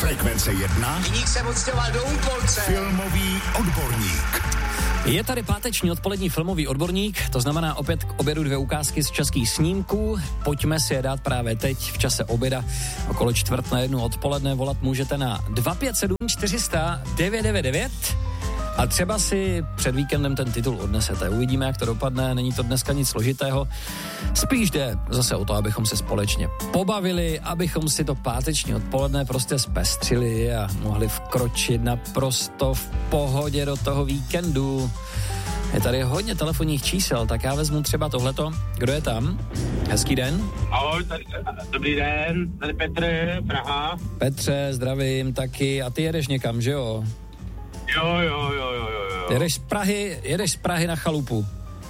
Frekvence 1. Viník se odstěhoval do Úpolce. Filmový odborník. Je tady páteční odpolední filmový odborník, to znamená opět k obědu 2 ukázky z českých snímků. Pojďme si je dát právě teď v čase oběda okolo 12:45 odpoledne. Volat můžete na 257 400 999 a třeba si před víkendem ten titul odnesete. Uvidíme, jak to dopadne, není to dneska nic složitého. Spíš jde zase o to, abychom se společně pobavili, abychom si to páteční odpoledne prostě zpestřili a mohli vkročit naprosto v pohodě do toho víkendu. Je tady hodně telefonních čísel, tak já vezmu třeba tohleto. Kdo je tam? Hezký den. Ahoj, dobrý den, tady Petr, Praha. Petře, zdravím taky. A ty jedeš někam, že jo? Jo. Jedeš z Prahy na chalupu?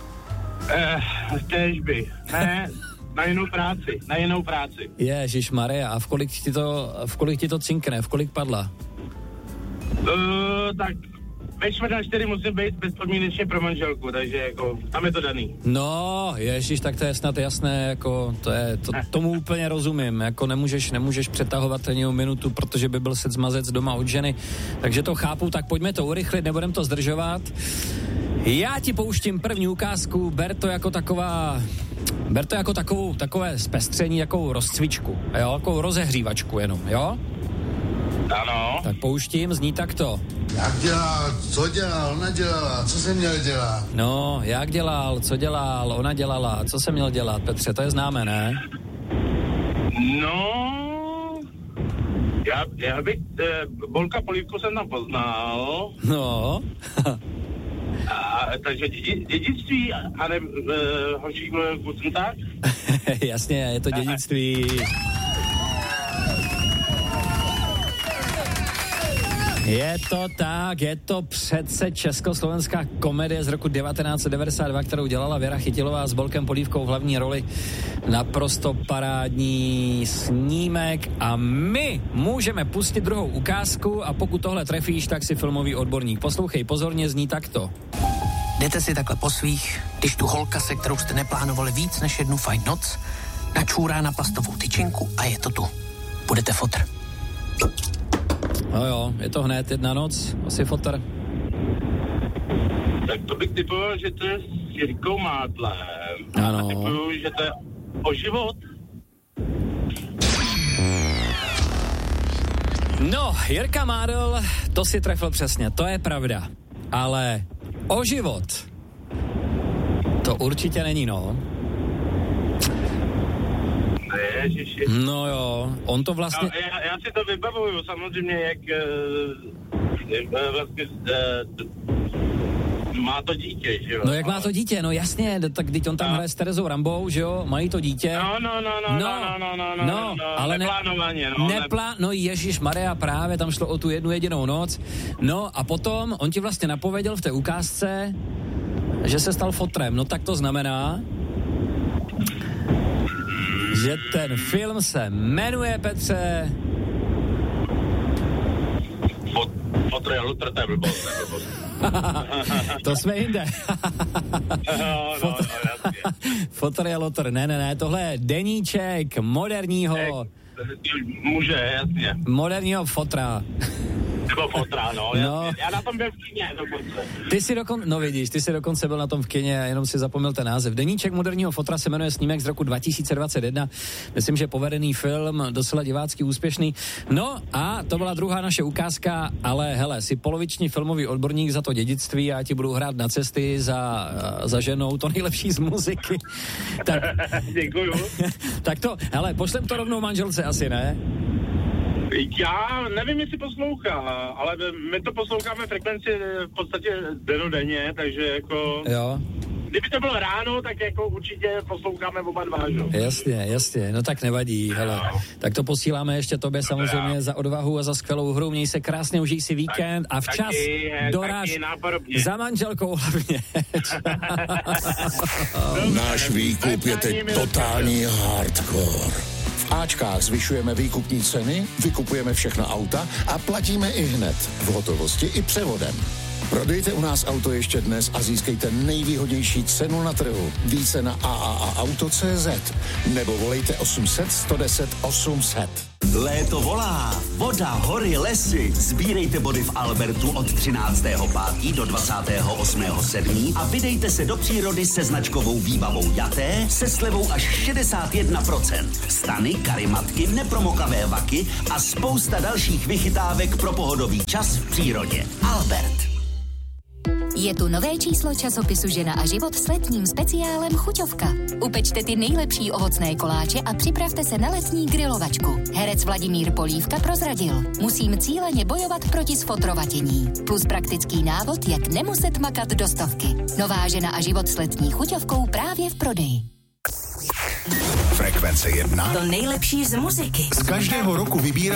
Téžby. Ne, na jinou práci. Ježišmarja, a v kolik ti to cinkne, v kolik padla? Tak ve 3:45 musím být bezpodmínečně pro manželku, takže jako tam je to daný. No, ježiš, tak to je snad jasné, jako tomu úplně rozumím, jako nemůžeš přetahovat ani o minutu, protože by byl set zmazec doma od ženy, takže to chápu, tak pojďme to urychlit, nebudem to zdržovat. Já ti pouštím první ukázku, ber to jako takové zpestření, takovou rozcvičku, jo, takovou rozehřívačku jenom, jo? Ano. Tak pouštím, zní takto. Jak dělal, co dělal, ona dělala, co jsem měl dělat? No, jak dělal, co dělal, ona dělala, co jsem měl dělat, Petře, to je známé, ne? No, já bych, Bolka Polívku jsem tam poznal. No. Takže dědictví, a ne hoší tak? Jasně, je to dědictví. Je to tak, je to přece československá komedie z roku 1992, kterou dělala Věra Chytilová s Bolkem Polívkou v hlavní roli. Naprosto parádní snímek a my můžeme pustit druhou ukázku a pokud tohle trefíš, tak si filmový odborník. Poslouchej pozorně, zní takto. Jdete si takhle po svých, když tu holka, se kterou jste neplánovali víc než jednu fajn noc, načůrá na plastovou tyčinku a je to tu. Budete fotr. No jo, je to hned jedna noc, asi fotr. Tak to bych typoval, že to je s Jirkou Mádlem. Ano. A typuju, že to je o život. No, Jirka Mádl, to si trefil přesně, to je pravda. Ale o život to určitě není, no. Ježiši. No jo, on to vlastně... No, já si to vybavuju, samozřejmě, jak vlastně má to dítě, že jo? No jak má to dítě, no jasně, tak když on tam hraje s Terezou Rambou, že jo, mají to dítě. No, ale neplánovaně, no ježišmarja, právě tam šlo o tu jednu jedinou noc. No a potom on ti vlastně napověděl v té ukázce, že se stal fotrem, no tak to znamená, že ten film se jmenuje, Petře... Fotr je lutr, to je blbost. To jsme jinde. Fotr je lotr, ne, tohle je deníček moderního... Muže, jasně. Moderního fotra. Nebo fotra, no. Já na tom byl v kině dokonce. Ty jsi dokonce byl na tom v kině, jenom si zapomněl ten název. Deníček moderního fotra se jmenuje snímek z roku 2021. Myslím, že povedený film, docela divácky úspěšný. No a to byla druhá naše ukázka, ale hele, jsi poloviční filmový odborník za to dědictví a já ti budu hrát na cesty za ženou, to nejlepší z muziky. Tak, děkuju. Tak to, hele, pošlem to rovnou manželce asi, ne? Já nevím, jestli poslouchá, ale my to posloucháme frekvenci v podstatě denodenně, takže jako... Jo. Kdyby to bylo ráno, tak jako určitě posloucháme oba dva, že? Jasně, no tak nevadí, hele. Tak to posíláme ještě tobě samozřejmě za odvahu a za skvělou hru, měj se krásně, užij si víkend a včas doráž za manželkou hlavně. Náš výkup je teď totální hardcore. V Ačkách zvyšujeme výkupní ceny, vykupujeme všechna auta a platíme i hned, v hotovosti i převodem. Prodejte u nás auto ještě dnes a získejte nejvýhodnější cenu na trhu. Více na AAAauto.cz nebo volejte 800 110 800. Léto volá, voda, hory, lesy. Sbírejte body v Albertu od 13.5. do 28.7. a vydejte se do přírody se značkovou výbavou Jaté se slevou až 61%. Stany, karimatky, nepromokavé vaky a spousta dalších vychytávek pro pohodový čas v přírodě. Albert. Je tu nové číslo časopisu Žena a život s letním speciálem Chuťovka. Upečte ty nejlepší ovocné koláče a připravte se na letní grilovačku. Herec Vladimír Polívka prozradil: musím cíleně bojovat proti sfotrovatění. Plus praktický návod, jak nemuset makat do stovky. Nová Žena a život s letní chuťovkou právě v prodeji. Frekvence 1. To nejlepší z muziky. Z každého roku vybírá